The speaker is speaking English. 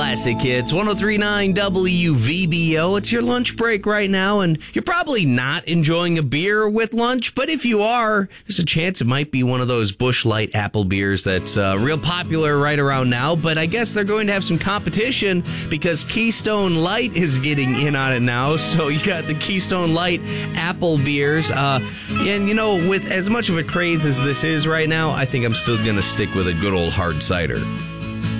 Classic Hits, 103.9 WVBO. It's your lunch break right now, and you're probably not enjoying a beer with lunch, but if you are, there's a chance it might be one of those Busch Light apple beers that's real popular right around now, but I guess they're going to have some competition because Keystone Light is getting in on it now, so you got the Keystone Light apple beers, and you know, with as much of a craze as this is right now, I think I'm still going to stick with a good old hard cider.